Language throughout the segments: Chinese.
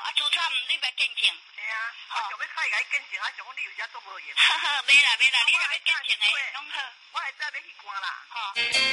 啊，主餐你要见证。 嘿啊，我想要开个见证啊，想讲你有遮做无用。 没啦，你若要见证的，拢好。 我会知要去关啦。 好。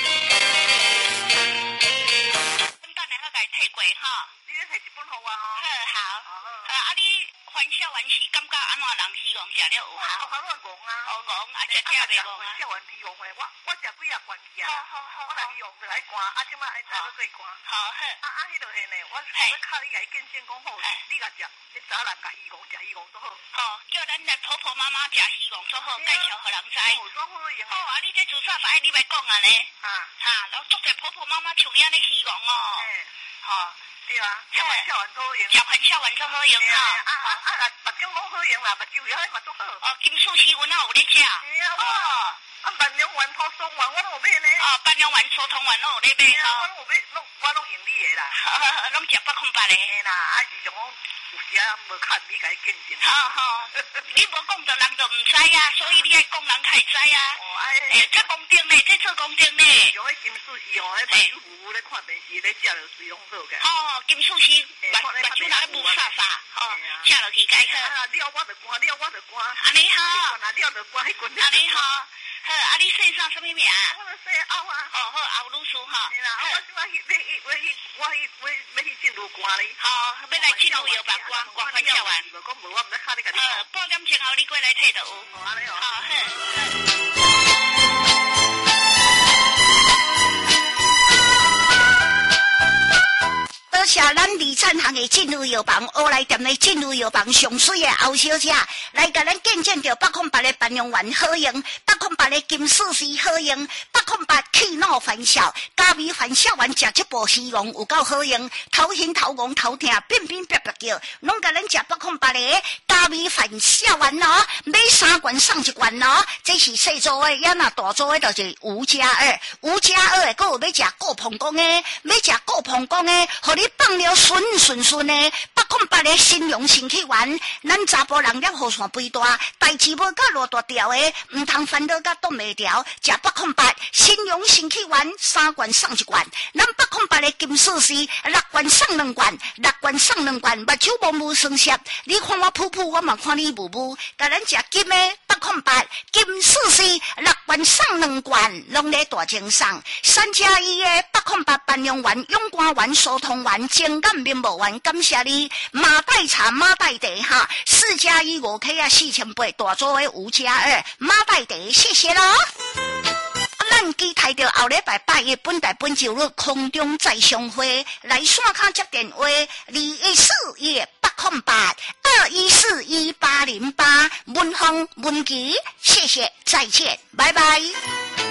等下我甲伊退过哈。 你咧摕一本互我吼。 好。啊，你欢笑完是感觉安怎人希望食了有效？ 好讲啊。 讲啊，食袂讲啊。 笑完希望的，我食几啊罐去啊。好。我来希望就来关，啊，即摆爱再做关。好。迄落嘿呢，我要靠你来见证讲好，你甲食，你早人甲希望食希望都好。好， 叫咱来婆婆妈妈食希望都好，介绍互人知。好啊，你这自煞使你要讲啊呢？然后做者婆婆妈妈像遐尼希望哦。好。对啊，笑完都好用，笑完都好用哈。目睭拢好用啦，目睭也嘛都好。哦，金素喜阮哪有咧食？是啊，万两丸土松丸我拢有买呢。万两丸粗通丸拢有咧买哈。我拢用你的啦。拢食808的。嘿啦，是像讲有时啊无看你甲伊见证。你无讲着人就唔知啊，所以你爱讲人较会知啊。这公定呢，这做公定呢。像迄金素喜哦，迄白酒夫妇咧看电视咧食着水拢好个。金素喜目睭若咧雾煞煞，食落去解好。了我就关，安尼好。了就关迄关。安尼好。好，啊，你姓啥？什么名？我姓欧啊。好，欧律师哈。是啦，我即摆要去进入关哩。好，要来进入药房关关笑完。无讲无，我毋知敲你甲你。半点钟后你过来摕就有。安尼哦。好。多谢咱李灿行的进入药房，欧来店的进入药房上水的欧小姐，来甲咱见证着808的半阳丸好用，808的金丝丝好用，808气恼烦笑，加味烦笑丸食这部希望有够好用，头晕头晕头痛，变变别别叫，拢甲咱食808的加味烦笑丸咯，买3罐送1罐咯，这是细组的，也那大组的就是5+2的，还有要食顾膀胱的，要食顾膀胱的，互你放了顺呢，808的新阳神气丸，咱查甫人了雨伞肥大，代志无甲偌大条的，唔通烦恼甲挡袂条，食808新阳神气丸3罐送1罐，咱808的金丝丝6罐送2罐，6罐送2罐，目睭模模酸涩，你看我噗噗，我嘛看你雾雾，甲咱食金的808金丝丝6罐送2罐，拢咧大精送，3+1的808半阳丸、永肝丸、疏通丸、情感面膜丸，感谢你，马黛茶、马黛茶哈，4+1 5K 啊，4800大组的5+2马黛茶，谢谢咯。咱期待着后礼拜8日本台本周日空中再相会，来线卡接电话2141808，2141808，文芳文琪，谢谢，再见，拜拜。